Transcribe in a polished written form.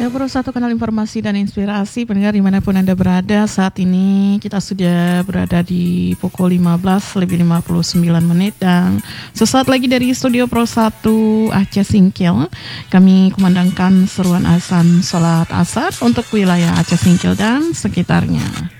Radio Pro 1 kanal informasi dan inspirasi. Pendengar dimanapun Anda berada, saat ini kita sudah berada di pukul 15:59 dan sesaat lagi dari Studio Pro 1 Aceh Singkil kami kumandangkan seruan azan sholat asar untuk wilayah Aceh Singkil dan sekitarnya.